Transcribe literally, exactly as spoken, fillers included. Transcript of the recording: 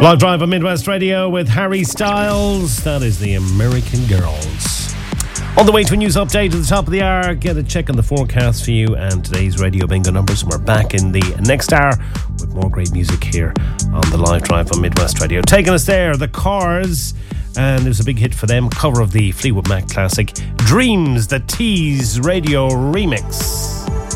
Live Drive on Midwest Radio with Harry Styles. That is the American Girls. On the way to a news update at the top of the hour. Get a check on the forecast for you and today's Radio Bingo numbers. We're back in the next hour with more great music here on the Live Drive on Midwest Radio. Taking us there, The Cars. And it was a big hit for them. Cover of the Fleetwood Mac classic Dreams, the Tease Radio remix.